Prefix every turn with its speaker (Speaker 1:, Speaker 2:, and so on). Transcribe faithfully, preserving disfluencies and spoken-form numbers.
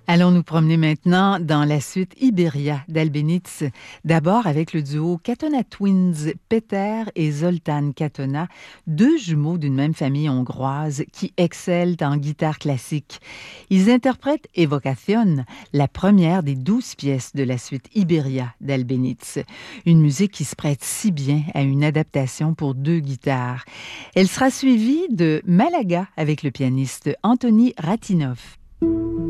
Speaker 1: Allons nous promener maintenant dans la suite Iberia d'Albéniz, d'abord avec le duo Katona Twins, Peter et Zoltán Katona, deux jumeaux d'une même famille hongroise qui excellent en guitare classique. Ils interprètent Evocación, la première des douze pièces de la suite Iberia d'Albéniz, une musique qui se prête si bien à une adaptation pour deux guitares. Elle sera suivie de Malaga avec le pianiste Anthony Ratinov.